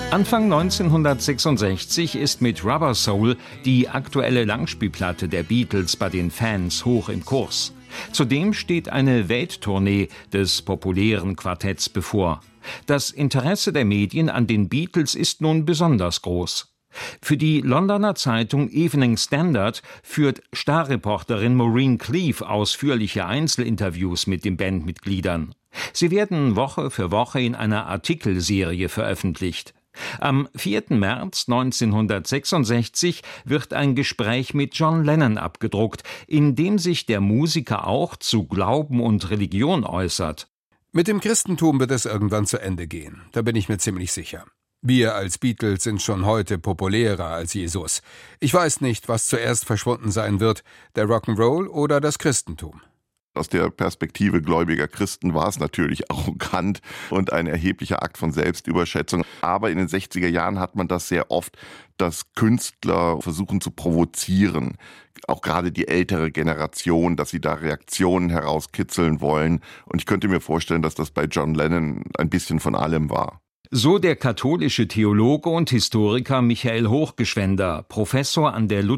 Anfang 1966 ist mit Rubber Soul die aktuelle Langspielplatte der Beatles bei den Fans hoch im Kurs. Zudem steht eine Welttournee des populären Quartetts bevor. Das Interesse der Medien an den Beatles ist nun besonders groß. Für die Londoner Zeitung Evening Standard führt Starreporterin Maureen Cleave ausführliche Einzelinterviews mit den Bandmitgliedern. Sie werden Woche für Woche in einer Artikelserie veröffentlicht. Am 4. März 1966 wird ein Gespräch mit John Lennon abgedruckt, in dem sich der Musiker auch zu Glauben und Religion äußert. Mit dem Christentum wird es irgendwann zu Ende gehen, da bin ich mir ziemlich sicher. Wir als Beatles sind schon heute populärer als Jesus. Ich weiß nicht, was zuerst verschwunden sein wird, der Rock'n'Roll oder das Christentum. Aus der Perspektive gläubiger Christen war es natürlich arrogant und ein erheblicher Akt von Selbstüberschätzung. Aber in den 60er Jahren hat man das sehr oft, dass Künstler versuchen zu provozieren. Auch gerade die ältere Generation, dass sie da Reaktionen herauskitzeln wollen. Und ich könnte mir vorstellen, dass das bei John Lennon ein bisschen von allem war. So der katholische Theologe und Historiker Michael Hochgeschwender, Professor an der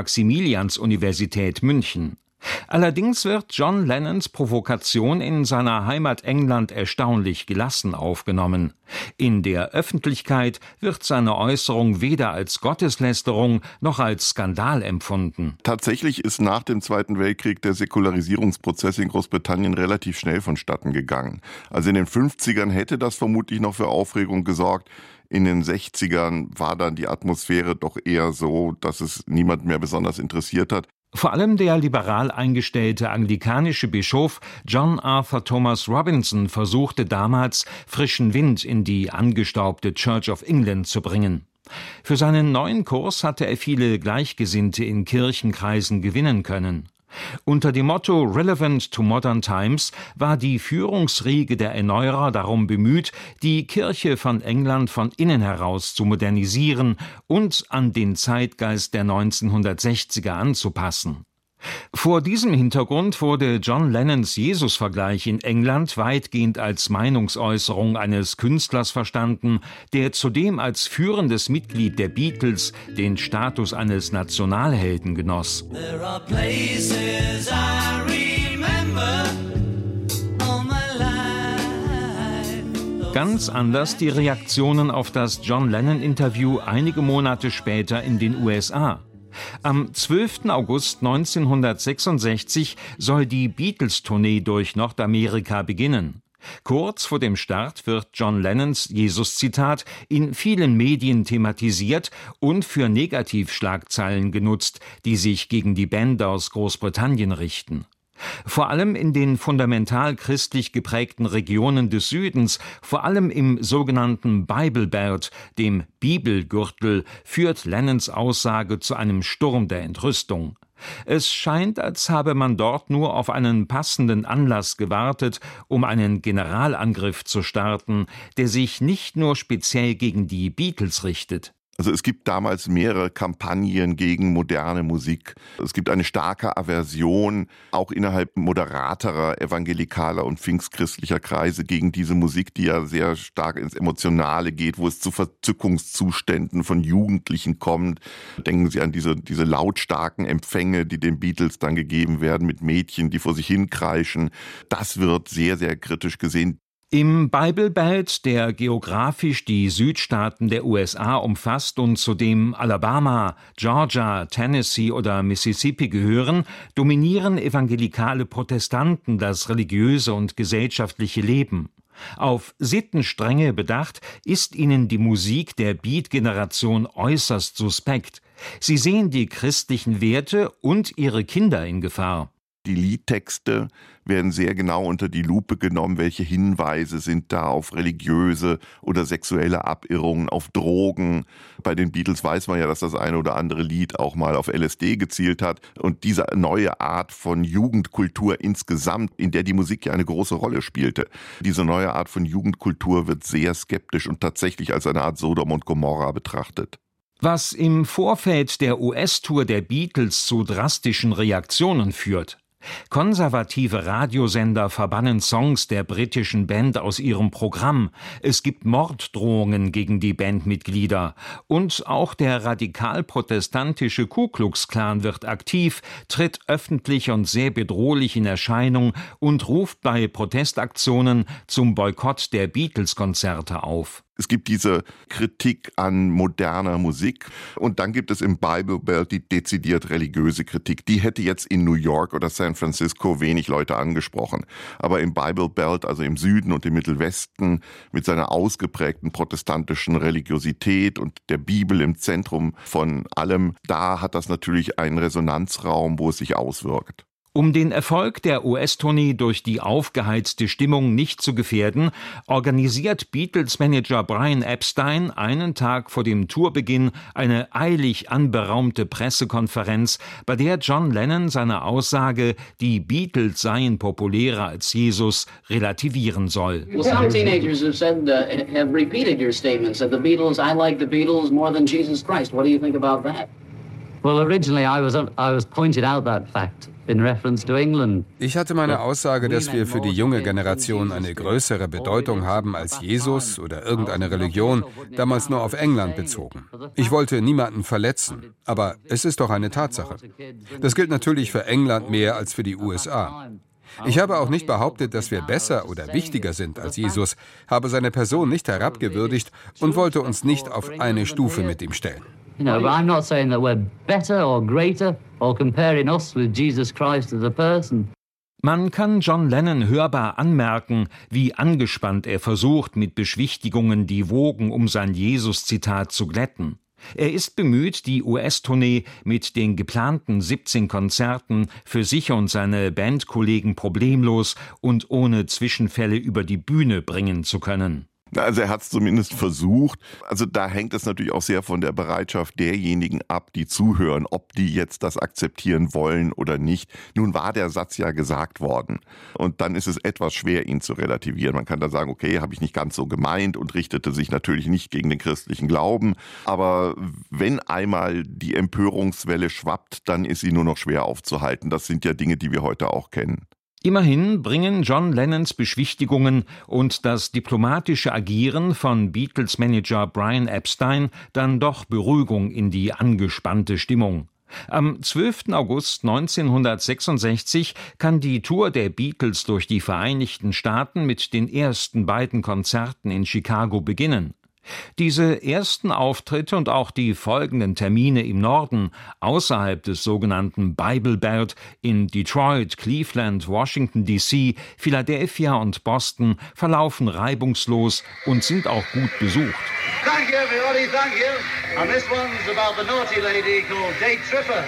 Ludwig-Maximilians-Universität München. Allerdings wird John Lennons Provokation in seiner Heimat England erstaunlich gelassen aufgenommen. In der Öffentlichkeit wird seine Äußerung weder als Gotteslästerung noch als Skandal empfunden. Tatsächlich ist nach dem Zweiten Weltkrieg der Säkularisierungsprozess in Großbritannien relativ schnell vonstatten gegangen. Also in den 50ern hätte das vermutlich noch für Aufregung gesorgt. In den 60ern war dann die Atmosphäre doch eher so, dass es niemand mehr besonders interessiert hat. Vor allem der liberal eingestellte anglikanische Bischof John Arthur Thomas Robinson versuchte damals, frischen Wind in die angestaubte Church of England zu bringen. Für seinen neuen Kurs hatte er viele Gleichgesinnte in Kirchenkreisen gewinnen können. Unter dem Motto Relevant to Modern Times war die Führungsriege der Erneuerer darum bemüht, die Kirche von England von innen heraus zu modernisieren und an den Zeitgeist der 1960er anzupassen. Vor diesem Hintergrund wurde John Lennons Jesus-Vergleich in England weitgehend als Meinungsäußerung eines Künstlers verstanden, der zudem als führendes Mitglied der Beatles den Status eines Nationalhelden genoss. There are places I remember all my life. Ganz anders die Reaktionen auf das John Lennon-Interview einige Monate später in den USA. Am 12. August 1966 soll die Beatles-Tournee durch Nordamerika beginnen. Kurz vor dem Start wird John Lennons Jesus-Zitat in vielen Medien thematisiert und für Negativschlagzeilen genutzt, die sich gegen die Band aus Großbritannien richten. Vor allem in den fundamental christlich geprägten Regionen des Südens, vor allem im sogenannten Bible Belt, dem Bibelgürtel, führt Lennons Aussage zu einem Sturm der Entrüstung. Es scheint, als habe man dort nur auf einen passenden Anlass gewartet, um einen Generalangriff zu starten, der sich nicht nur speziell gegen die Beatles richtet. Also es gibt damals mehrere Kampagnen gegen moderne Musik. Es gibt eine starke Aversion, auch innerhalb moderaterer, evangelikaler und pfingstchristlicher Kreise gegen diese Musik, die ja sehr stark ins Emotionale geht, wo es zu Verzückungszuständen von Jugendlichen kommt. Denken Sie an diese lautstarken Empfänge, die den Beatles dann gegeben werden mit Mädchen, die vor sich hin kreischen. Das wird sehr, sehr kritisch gesehen. Im Bible Belt, der geografisch die Südstaaten der USA umfasst und zu dem Alabama, Georgia, Tennessee oder Mississippi gehören, dominieren evangelikale Protestanten das religiöse und gesellschaftliche Leben. Auf Sittenstrenge bedacht, ist ihnen die Musik der Beat-Generation äußerst suspekt. Sie sehen die christlichen Werte und ihre Kinder in Gefahr. Die Liedtexte werden sehr genau unter die Lupe genommen. Welche Hinweise sind da auf religiöse oder sexuelle Abirrungen, auf Drogen? Bei den Beatles weiß man ja, dass das eine oder andere Lied auch mal auf LSD gezielt hat. Und diese neue Art von Jugendkultur insgesamt, in der die Musik ja eine große Rolle spielte, diese neue Art von Jugendkultur wird sehr skeptisch und tatsächlich als eine Art Sodom und Gomorra betrachtet. Was im Vorfeld der US-Tour der Beatles zu drastischen Reaktionen führt. Konservative Radiosender verbannen Songs der britischen Band aus ihrem Programm. Es gibt Morddrohungen gegen die Bandmitglieder. Und auch der radikal-protestantische Ku Klux Klan wird aktiv, tritt öffentlich und sehr bedrohlich in Erscheinung und ruft bei Protestaktionen zum Boykott der Beatles-Konzerte auf. Es gibt diese Kritik an moderner Musik und dann gibt es im Bible Belt die dezidiert religiöse Kritik. Die hätte jetzt in New York oder San Francisco wenig Leute angesprochen. Aber im Bible Belt, also im Süden und im Mittelwesten, mit seiner ausgeprägten protestantischen Religiosität und der Bibel im Zentrum von allem, da hat das natürlich einen Resonanzraum, wo es sich auswirkt. Um den Erfolg der US-Tournee durch die aufgeheizte Stimmung nicht zu gefährden, organisiert Beatles-Manager Brian Epstein einen Tag vor dem Tourbeginn eine eilig anberaumte Pressekonferenz, bei der John Lennon seine Aussage, die Beatles seien populärer als Jesus, relativieren soll. Well, some teenagers have repeated your statement, said the Beatles, I like the Beatles more than Jesus Christ. What do you think about that? Well, originally I was pointed out that fact. In reference to England. Ich hatte meine Aussage, dass wir für die junge Generation eine größere Bedeutung haben als Jesus oder irgendeine Religion, damals nur auf England bezogen. Ich wollte niemanden verletzen, aber es ist doch eine Tatsache. Das gilt natürlich für England mehr als für die USA. Ich habe auch nicht behauptet, dass wir besser oder wichtiger sind als Jesus, habe seine Person nicht herabgewürdigt und wollte uns nicht auf eine Stufe mit ihm stellen. But I'm not saying that we're better or greater or comparing us with Jesus Christ as a person. Man kann John Lennon hörbar anmerken, wie angespannt er versucht, mit Beschwichtigungen die Wogen um sein Jesus-Zitat zu glätten. Er ist bemüht, die US-Tournee mit den geplanten 17 Konzerten für sich und seine Bandkollegen problemlos und ohne Zwischenfälle über die Bühne bringen zu können. Also er hat es zumindest versucht. Also da hängt es natürlich auch sehr von der Bereitschaft derjenigen ab, die zuhören, ob die jetzt das akzeptieren wollen oder nicht. Nun war der Satz ja gesagt worden und dann ist es etwas schwer, ihn zu relativieren. Man kann da sagen, okay, habe ich nicht ganz so gemeint und richtete sich natürlich nicht gegen den christlichen Glauben. Aber wenn einmal die Empörungswelle schwappt, dann ist sie nur noch schwer aufzuhalten. Das sind ja Dinge, die wir heute auch kennen. Immerhin bringen John Lennons Beschwichtigungen und das diplomatische Agieren von Beatles-Manager Brian Epstein dann doch Beruhigung in die angespannte Stimmung. Am 12. August 1966 kann die Tour der Beatles durch die Vereinigten Staaten mit den ersten beiden Konzerten in Chicago beginnen. Diese ersten Auftritte und auch die folgenden Termine im Norden, außerhalb des sogenannten Bible Belt, in Detroit, Cleveland, Washington D.C., Philadelphia und Boston, verlaufen reibungslos und sind auch gut besucht. Thank you, everybody, thank you. And this one's about the naughty lady called Date Tripper.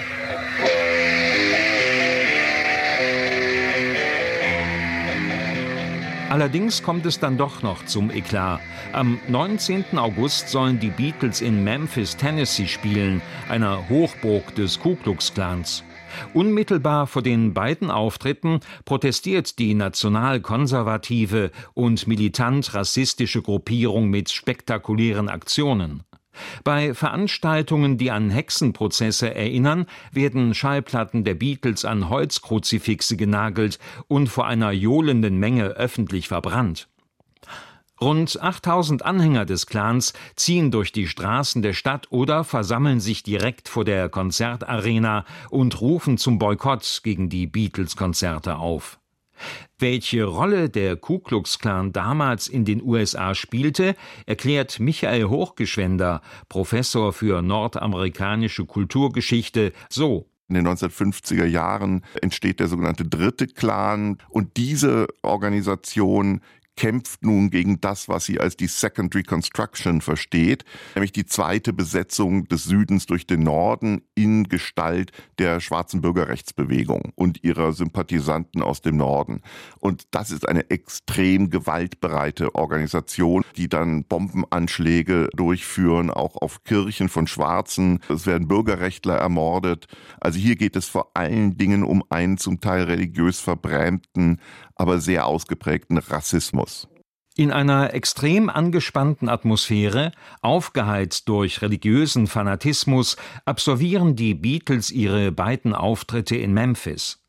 Allerdings kommt es dann doch noch zum Eklat. Am 19. August sollen die Beatles in Memphis, Tennessee spielen, einer Hochburg des Ku Klux Klans. Unmittelbar vor den beiden Auftritten protestiert die nationalkonservative und militant-rassistische Gruppierung mit spektakulären Aktionen. Bei Veranstaltungen, die an Hexenprozesse erinnern, werden Schallplatten der Beatles an Holzkruzifixe genagelt und vor einer johlenden Menge öffentlich verbrannt. Rund 8000 Anhänger des Clans ziehen durch die Straßen der Stadt oder versammeln sich direkt vor der Konzertarena und rufen zum Boykott gegen die Beatles-Konzerte auf. Welche Rolle der Ku Klux Klan damals in den USA spielte, erklärt Michael Hochgeschwender, Professor für nordamerikanische Kulturgeschichte, so. In den 1950er Jahren entsteht der sogenannte dritte Klan und diese Organisation kämpft nun gegen das, was sie als die Second Reconstruction versteht, nämlich die zweite Besetzung des Südens durch den Norden in Gestalt der schwarzen Bürgerrechtsbewegung und ihrer Sympathisanten aus dem Norden. Und das ist eine extrem gewaltbereite Organisation, die dann Bombenanschläge durchführen, auch auf Kirchen von Schwarzen. Es werden Bürgerrechtler ermordet. Also hier geht es vor allen Dingen um einen zum Teil religiös verbrämten, aber sehr ausgeprägten Rassismus. In einer extrem angespannten Atmosphäre, aufgeheizt durch religiösen Fanatismus, absolvieren die Beatles ihre beiden Auftritte in Memphis.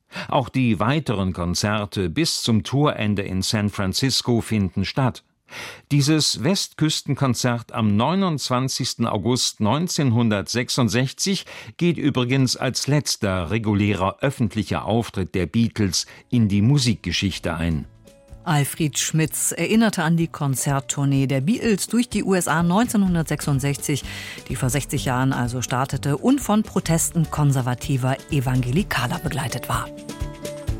Auch die weiteren Konzerte bis zum Tourende in San Francisco finden statt. Dieses Westküstenkonzert am 29. August 1966 geht übrigens als letzter regulärer öffentlicher Auftritt der Beatles in die Musikgeschichte ein. Alfred Schmitz erinnerte an die Konzerttournee der Beatles durch die USA 1966, die vor 60 Jahren also startete und von Protesten konservativer Evangelikaler begleitet war.